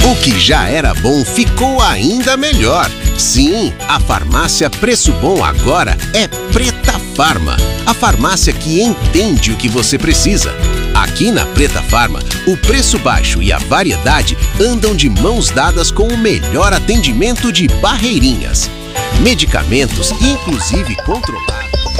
O que já era bom ficou ainda melhor. Sim, a farmácia Preço Bom agora é Preta Farma, a farmácia que entende o que você precisa. Aqui na Preta Farma, o preço baixo e a variedade andam de mãos dadas com o melhor atendimento de Barreirinhas. Medicamentos, inclusive controlados.